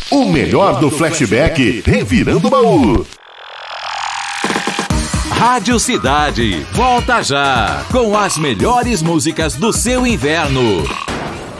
O melhor do flashback, revirando o baú. Rádio Cidade, volta já com as melhores músicas do seu inverno.